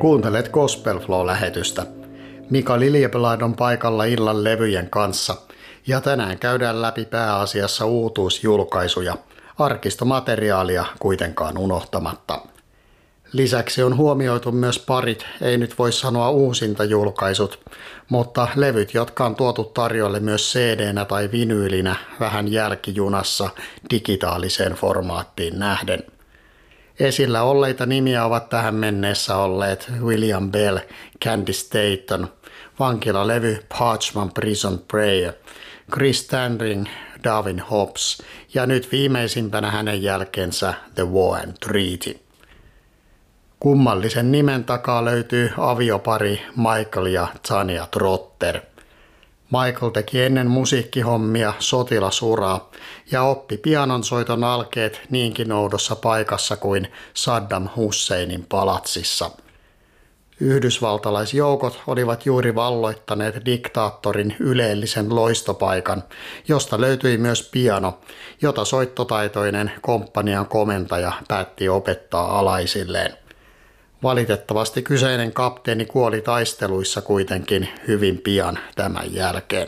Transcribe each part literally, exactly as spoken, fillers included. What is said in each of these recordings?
Kuuntelet Gospel Flow-lähetystä. Mika Liljeblad on paikalla illan levyjen kanssa ja tänään käydään läpi pääasiassa uutuusjulkaisuja, arkistomateriaalia kuitenkaan unohtamatta. Lisäksi on huomioitu myös parit, ei nyt voi sanoa uusinta julkaisut, mutta levyt, jotka on tuotu tarjolle myös C D-nä tai vinyylinä vähän jälkijunassa digitaaliseen formaattiin nähden. Esillä olleita nimiä ovat tähän mennessä olleet William Bell, Candy Staton, vankilalevy Parchman Prison Prayer, Chris Standring, Darwin Hobbs ja nyt viimeisimpänä hänen jälkeensä The War and Treaty. Kummallisen nimen takaa löytyy aviopari Michael ja Tanya Trotter. Michael teki ennen musiikkihommia sotilasuraa ja oppi pianonsoiton alkeet niinkin oudossa paikassa kuin Saddam Husseinin palatsissa. Yhdysvaltalaisjoukot olivat juuri valloittaneet diktaattorin yleellisen loistopaikan, josta löytyi myös piano, jota soittotaitoinen komppanian komentaja päätti opettaa alaisilleen. Valitettavasti kyseinen kapteeni kuoli taisteluissa kuitenkin hyvin pian tämän jälkeen.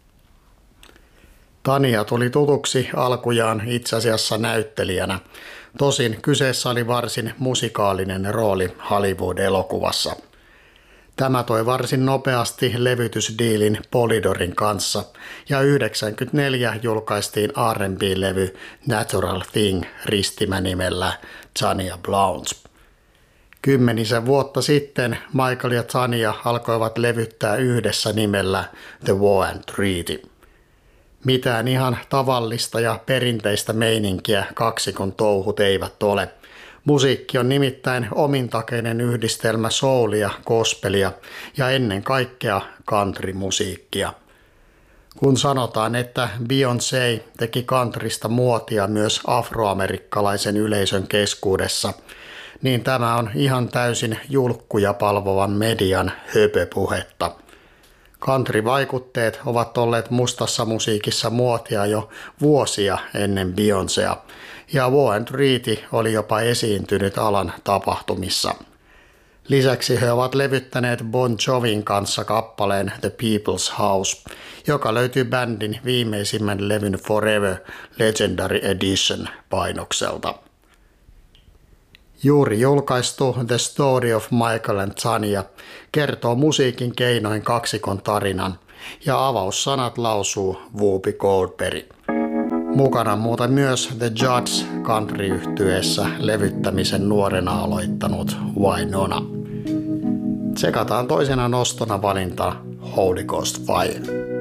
Tanya tuli tutuksi alkujaan itse asiassa näyttelijänä, tosin kyseessä oli varsin musikaalinen rooli Hollywood-elokuvassa. Tämä toi varsin nopeasti levytysdiilin Polydorin kanssa ja yhdeksänkymmentäneljä julkaistiin R and B-levy Natural Thing ristimänimellä Tanya Blount. Kymmenisen vuotta sitten Michael ja Tanya alkoivat levyttää yhdessä nimellä The War and Treaty. Mitään ihan tavallista ja perinteistä meininkiä kaksikon touhut eivät ole. Musiikki on nimittäin omintakeinen yhdistelmä soulia, gospelia ja ennen kaikkea countrymusiikkia. Kun sanotaan, että Beyoncé teki countrysta muotia myös afroamerikkalaisen yleisön keskuudessa, niin tämä on ihan täysin julkkuja palvovan median höpöpuhetta. Country-vaikutteet ovat olleet mustassa musiikissa muotia jo vuosia ennen Beyoncéa, ja War and Treaty oli jopa esiintynyt alan tapahtumissa. Lisäksi he ovat levyttäneet Bon Jovin kanssa kappaleen The People's House, joka löytyy bändin viimeisimmän levyn Forever Legendary Edition painokselta. Juuri julkaistu The Story of Michael and Tanya kertoo musiikin keinoin kaksikon tarinan ja avaussanat lausuu Whoopi Goldberg. Mukana muuten myös The Judds country-yhtyeessä levyttämisen nuorena aloittanut Wynonna. Tsekataan toisena nostona valinta Holy Ghost Fire.